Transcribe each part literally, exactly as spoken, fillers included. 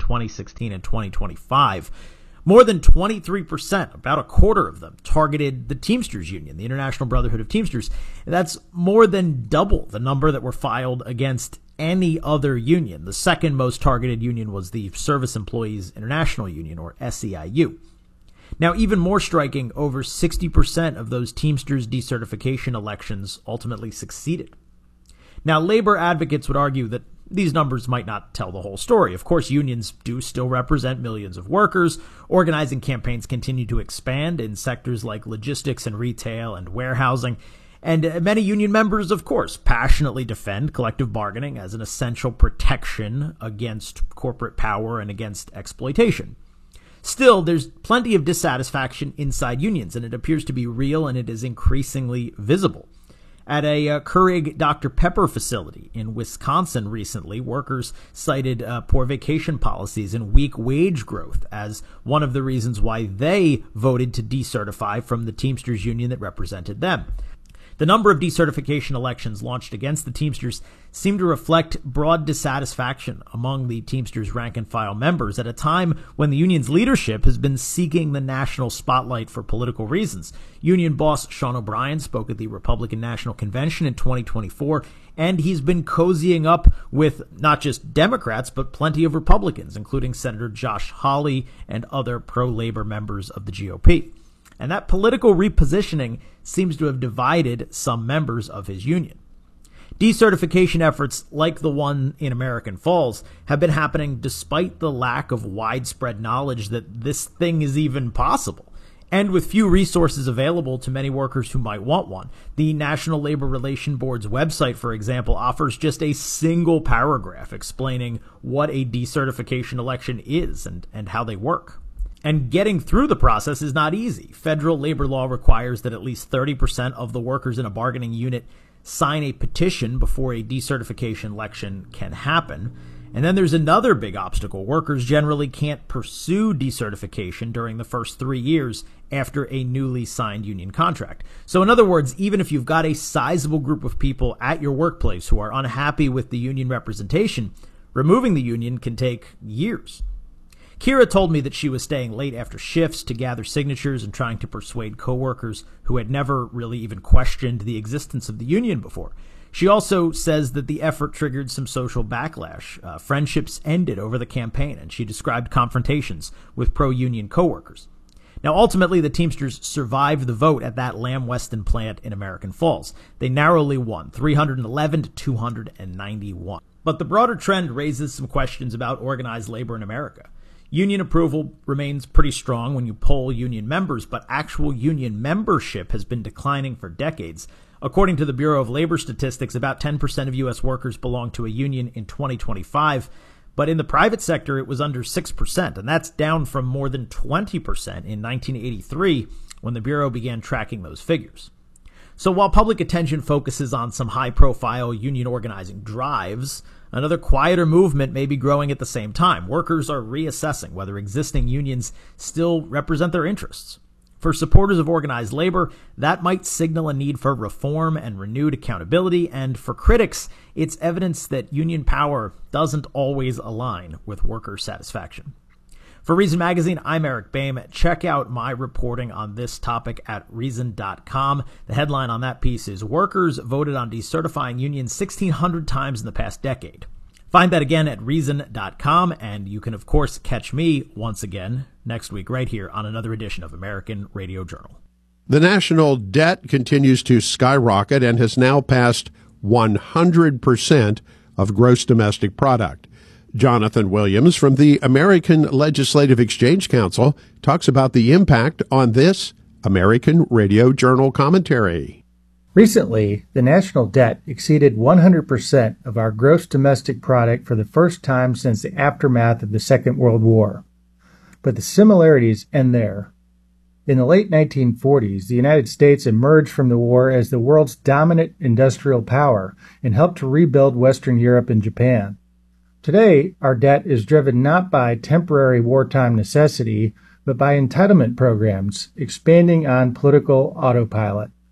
twenty sixteen and twenty twenty-five. More than twenty-three percent, about a quarter of them, targeted the Teamsters Union, the International Brotherhood of Teamsters. That's more than double the number that were filed against any other union. The second most targeted union was the Service Employees International Union, or S E I U. Now, even more striking, over sixty percent of those Teamsters decertification elections ultimately succeeded. Now, labor advocates would argue that these numbers might not tell the whole story. Of course, unions do still represent millions of workers. Organizing campaigns continue to expand in sectors like logistics and retail and warehousing. And many union members, of course, passionately defend collective bargaining as an essential protection against corporate power and against exploitation. Still, there's plenty of dissatisfaction inside unions, and it appears to be real, and it is increasingly visible. At a uh, Keurig Doctor Pepper facility in Wisconsin recently, workers cited uh, poor vacation policies and weak wage growth as one of the reasons why they voted to decertify from the Teamsters union that represented them. The number of decertification elections launched against the Teamsters seem to reflect broad dissatisfaction among the Teamsters rank-and-file members at a time when the union's leadership has been seeking the national spotlight for political reasons. Union boss Sean O'Brien spoke at the Republican National Convention in twenty twenty-four, and he's been cozying up with not just Democrats, but plenty of Republicans, including Senator Josh Hawley and other pro-labor members of the G O P. And that political repositioning seems to have divided some members of his union. Decertification efforts like the one in American Falls have been happening despite the lack of widespread knowledge that this thing is even possible. And with few resources available to many workers who might want one. The National Labor Relations Board's website, for example, offers just a single paragraph explaining what a decertification election is and, and how they work. And getting through the process is not easy. Federal labor law requires that at least thirty percent of the workers in a bargaining unit sign a petition before a decertification election can happen. And then there's another big obstacle. Workers generally can't pursue decertification during the first three years after a newly signed union contract. So in other words, even if you've got a sizable group of people at your workplace who are unhappy with the union representation, removing the union can take years. Kira told me that she was staying late after shifts to gather signatures and trying to persuade coworkers who had never really even questioned the existence of the union before. She also says that the effort triggered some social backlash. Uh, friendships ended over the campaign, and she described confrontations with pro-union coworkers. Now, ultimately, the Teamsters survived the vote at that Lamb Weston plant in American Falls. They narrowly won, three hundred eleven to two hundred ninety-one. But the broader trend raises some questions about organized labor in America. Union approval remains pretty strong when you poll union members, but actual union membership has been declining for decades. According to the Bureau of Labor Statistics, about ten percent of U S workers belong to a union in twenty twenty-five, but in the private sector it was under six percent, and that's down from more than twenty percent in nineteen eighty-three when the Bureau began tracking those figures. So while public attention focuses on some high-profile union organizing drives, another quieter movement may be growing at the same time. Workers are reassessing whether existing unions still represent their interests. For supporters of organized labor, that might signal a need for reform and renewed accountability, and for critics, it's evidence that union power doesn't always align with worker satisfaction. For Reason Magazine, I'm Eric Boehm. Check out my reporting on this topic at reason dot com. The headline on that piece is Workers Voted on Decertifying Unions sixteen hundred Times in the Past Decade. Find that again at reason dot com, and you can, of course, catch me once again next week right here on another edition of American Radio Journal. The national debt continues to skyrocket and has now passed one hundred percent of gross domestic product. Jonathan Williams from the American Legislative Exchange Council talks about the impact on this American Radio Journal commentary. Recently, the national debt exceeded one hundred percent of our gross domestic product for the first time since the aftermath of the Second World War. But the similarities end there. In the late nineteen forties, the United States emerged from the war as the world's dominant industrial power and helped to rebuild Western Europe and Japan. Today, our debt is driven not by temporary wartime necessity, but by entitlement programs expanding on political autopilot.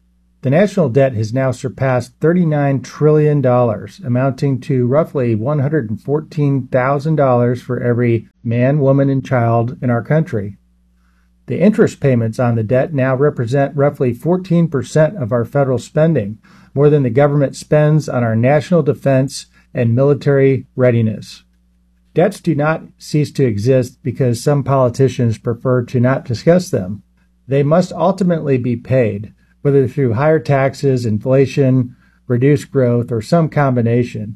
The national debt has now surpassed thirty-nine trillion dollars, amounting to roughly one hundred fourteen thousand dollars for every man, woman, and child in our country. The interest payments on the debt now represent roughly fourteen percent of our federal spending, more than the government spends on our national defense and military readiness. Debts do not cease to exist because some politicians prefer to not discuss them. They must ultimately be paid, whether through higher taxes, inflation, reduced growth, or some combination.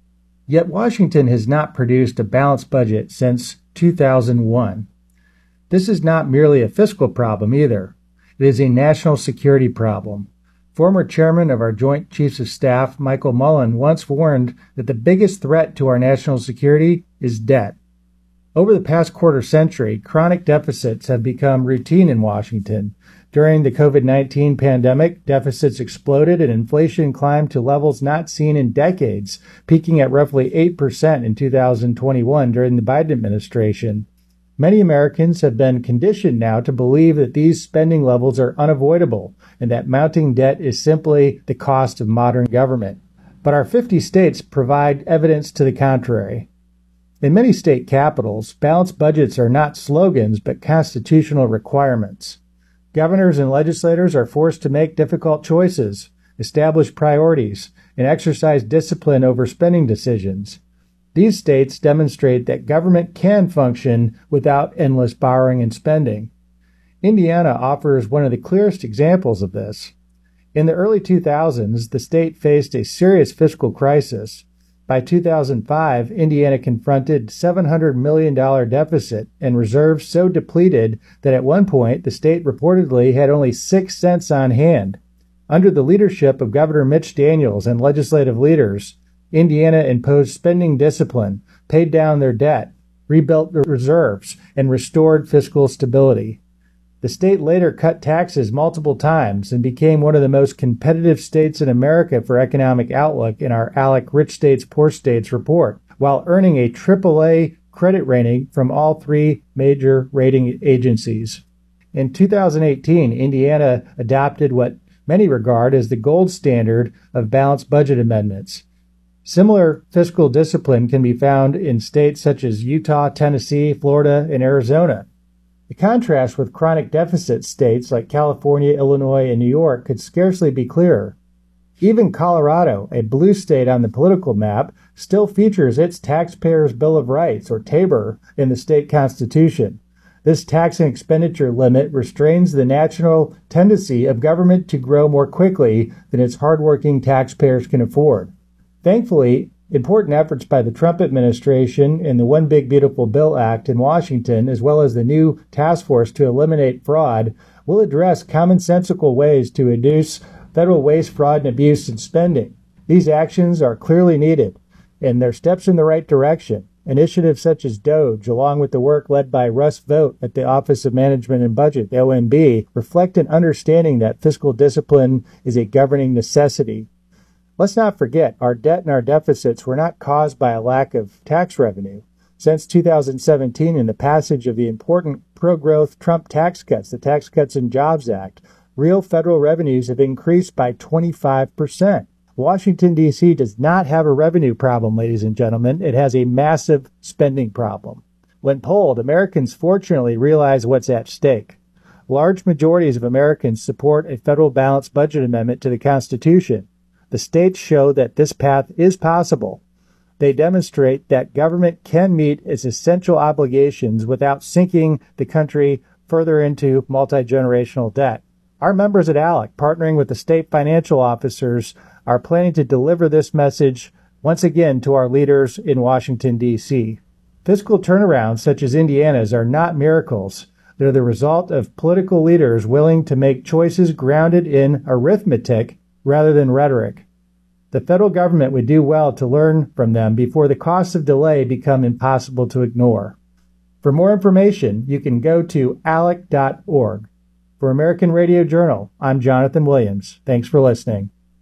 Yet Washington has not produced a balanced budget since two thousand one. This is not merely a fiscal problem either. It is a national security problem. Former chairman of our Joint Chiefs of Staff, Michael Mullen, once warned that the biggest threat to our national security is debt. Over the past quarter century, chronic deficits have become routine in Washington. During the COVID nineteen pandemic, deficits exploded and inflation climbed to levels not seen in decades, peaking at roughly eight percent in two thousand twenty-one during the Biden administration. Many Americans have been conditioned now to believe that these spending levels are unavoidable and that mounting debt is simply the cost of modern government. But our fifty states provide evidence to the contrary. In many state capitals, balanced budgets are not slogans but constitutional requirements. Governors and legislators are forced to make difficult choices, establish priorities, and exercise discipline over spending decisions. These states demonstrate that government can function without endless borrowing and spending. Indiana offers one of the clearest examples of this. In the early two thousands, the state faced a serious fiscal crisis. By two thousand five, Indiana confronted a seven hundred million dollars deficit and reserves so depleted that at one point the state reportedly had only six cents on hand. Under the leadership of Governor Mitch Daniels and legislative leaders, Indiana imposed spending discipline, paid down their debt, rebuilt the reserves, and restored fiscal stability. The state later cut taxes multiple times and became one of the most competitive states in America for economic outlook in our ALEC Rich States, Poor States report, while earning a triple A credit rating from all three major rating agencies. In two thousand eighteen, Indiana adopted what many regard as the gold standard of balanced budget amendments. Similar fiscal discipline can be found in states such as Utah, Tennessee, Florida, and Arizona. The contrast with chronic deficit states like California, Illinois, and New York could scarcely be clearer. Even Colorado, a blue state on the political map, still features its Taxpayers' Bill of Rights, or TABOR, in the state constitution. This tax and expenditure limit restrains the natural tendency of government to grow more quickly than its hardworking taxpayers can afford. Thankfully, important efforts by the Trump administration in the One Big Beautiful Bill Act in Washington, as well as the new task force to eliminate fraud, will address commonsensical ways to reduce federal waste, fraud, and abuse in spending. These actions are clearly needed, and they're steps in the right direction. Initiatives such as DOGE, along with the work led by Russ Vought at the Office of Management and Budget, the O M B, reflect an understanding that fiscal discipline is a governing necessity. Let's not forget, our debt and our deficits were not caused by a lack of tax revenue. Since two thousand seventeen and the passage of the important pro-growth Trump tax cuts, the Tax Cuts and Jobs Act, real federal revenues have increased by twenty-five percent. Washington, D C does not have a revenue problem, ladies and gentlemen. It has a massive spending problem. When polled, Americans fortunately realize what's at stake. Large majorities of Americans support a federal balanced budget amendment to the Constitution. The states show that this path is possible. They demonstrate that government can meet its essential obligations without sinking the country further into multi-generational debt. Our members at ALEC, partnering with the state financial officers, are planning to deliver this message once again to our leaders in Washington, D C Fiscal turnarounds such as Indiana's are not miracles. They're the result of political leaders willing to make choices grounded in arithmetic rather than rhetoric. The federal government would do well to learn from them before the costs of delay become impossible to ignore. For more information, you can go to alec dot org. For American Radio Journal, I'm Jonathan Williams. Thanks for listening.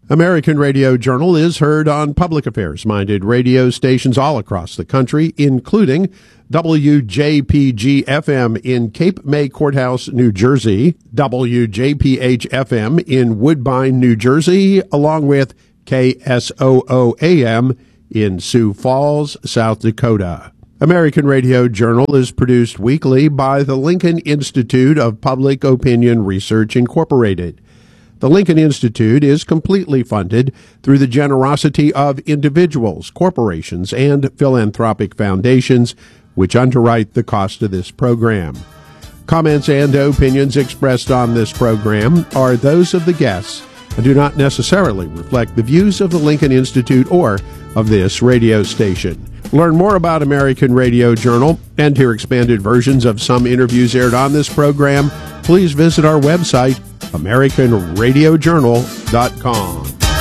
American Radio Journal is heard on public affairs-minded radio stations all across the country, including W J P G F M in Cape May Courthouse, New Jersey, W J P H F M in Woodbine, New Jersey, along with K S O O A M in Sioux Falls, South Dakota. American Radio Journal is produced weekly by the Lincoln Institute of Public Opinion Research, Incorporated. The Lincoln Institute is completely funded through the generosity of individuals, corporations, and philanthropic foundations, which underwrite the cost of this program. Comments and opinions expressed on this program are those of the guests and do not necessarily reflect the views of the Lincoln Institute or of this radio station. Learn more about American Radio Journal and hear expanded versions of some interviews aired on this program. Please visit our website, American Radio Journal dot com.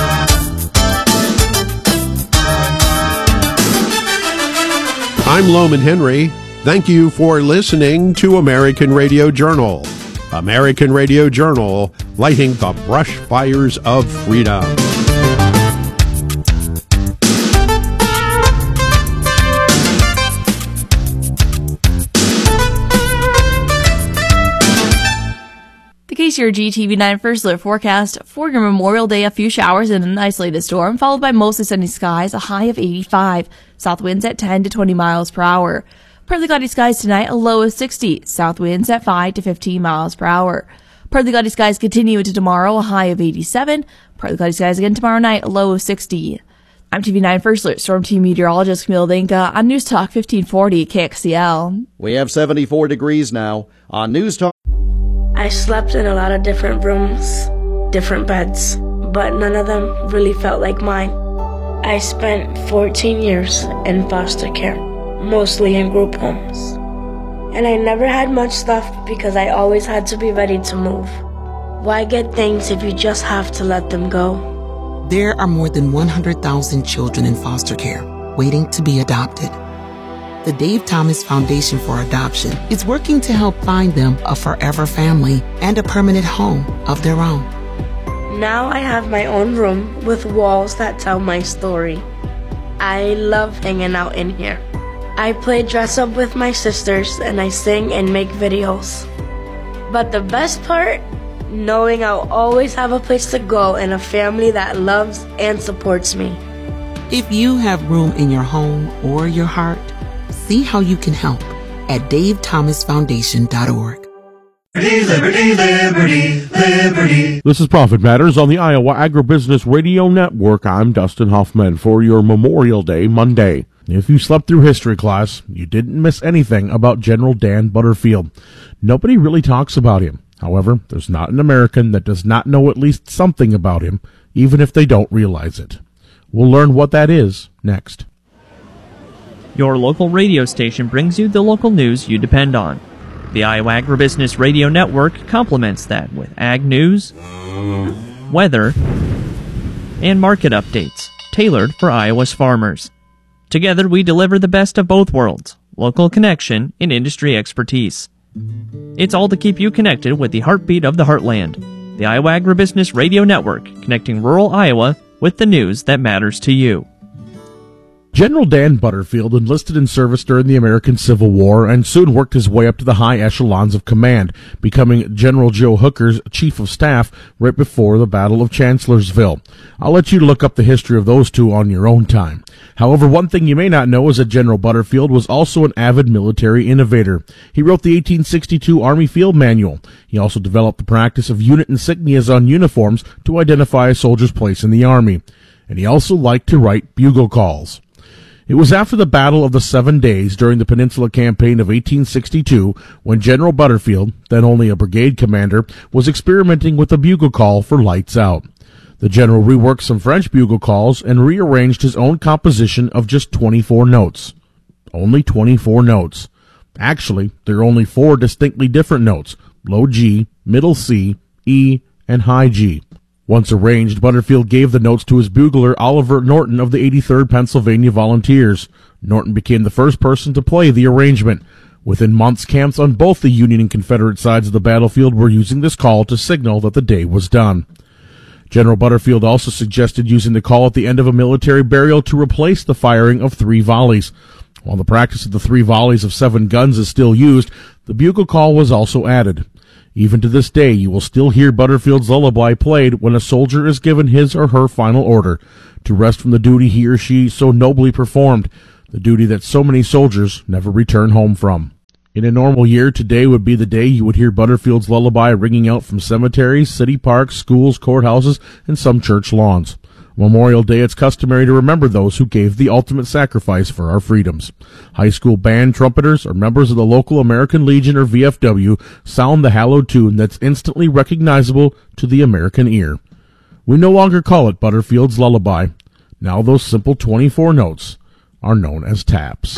I'm Loman Henry. Thank you for listening to American Radio Journal. American Radio Journal, lighting the brush fires of freedom. K C R G T V nine First Alert forecast for your Memorial Day: a few showers and an isolated storm, followed by mostly sunny skies, a high of eighty-five. South winds at ten to twenty miles per hour. Partly cloudy skies tonight, a low of sixty. South winds at five to fifteen miles per hour. Partly cloudy skies continue into tomorrow, a high of eighty-seven. Partly cloudy skies again tomorrow night, a low of sixty. I'm T V nine First Alert Storm Team Meteorologist Camille Vinca on News Talk fifteen forty K X C L. We have seventy-four degrees now on News Talk. I slept in a lot of different rooms, different beds, but none of them really felt like mine. I spent fourteen years in foster care, mostly in group homes. And I never had much stuff because I always had to be ready to move. Why get things if you just have to let them go? There are more than one hundred thousand children in foster care waiting to be adopted. The Dave Thomas Foundation for Adoption is working to help find them a forever family and a permanent home of their own. Now I have my own room with walls that tell my story. I love hanging out in here. I play dress up with my sisters and I sing and make videos. But the best part? Knowing I'll always have a place to go and a family that loves and supports me. If you have room in your home or your heart, see how you can help at dave thomas foundation dot org. Liberty, liberty, liberty. This is Profit Matters on the Iowa Agribusiness Radio Network. I'm Dustin Hoffman for your Memorial Day Monday. If you slept through history class, you didn't miss anything about General Dan Butterfield. Nobody really talks about him. However, there's not an American that does not know at least something about him, even if they don't realize it. We'll learn what that is next. Your local radio station brings you the local news you depend on. The Iowa Agribusiness Radio Network complements that with ag news, weather, and market updates tailored for Iowa's farmers. Together we deliver the best of both worlds, local connection and industry expertise. It's all to keep you connected with the heartbeat of the heartland. The Iowa Agribusiness Radio Network, connecting rural Iowa with the news that matters to you. General Dan Butterfield enlisted in service during the American Civil War and soon worked his way up to the high echelons of command, becoming General Joe Hooker's chief of staff right before the Battle of Chancellorsville. I'll let you look up the history of those two on your own time. However, one thing you may not know is that General Butterfield was also an avid military innovator. He wrote the eighteen sixty-two Army Field Manual. He also developed the practice of unit insignias on uniforms to identify a soldier's place in the Army. And he also liked to write bugle calls. It was after the Battle of the Seven Days during the Peninsula Campaign of eighteen sixty-two when General Butterfield, then only a brigade commander, was experimenting with a bugle call for lights out. The general reworked some French bugle calls and rearranged his own composition of just twenty-four notes. Only twenty-four notes. Actually, there are only four distinctly different notes: low G, middle C, E, and high G. Once arranged, Butterfield gave the notes to his bugler Oliver Norton of the eighty-third Pennsylvania Volunteers. Norton became the first person to play the arrangement. Within months, camps on both the Union and Confederate sides of the battlefield were using this call to signal that the day was done. General Butterfield also suggested using the call at the end of a military burial to replace the firing of three volleys. While the practice of the three volleys of seven guns is still used, the bugle call was also added. Even to this day, you will still hear Butterfield's lullaby played when a soldier is given his or her final order to rest from the duty he or she so nobly performed, the duty that so many soldiers never return home from. In a normal year, today would be the day you would hear Butterfield's lullaby ringing out from cemeteries, city parks, schools, courthouses, and some church lawns. Memorial Day, it's customary to remember those who gave the ultimate sacrifice for our freedoms. High school band trumpeters or members of the local American Legion or V F W sound the hallowed tune that's instantly recognizable to the American ear. We no longer call it Butterfield's lullaby. Now those simple twenty-four notes are known as taps.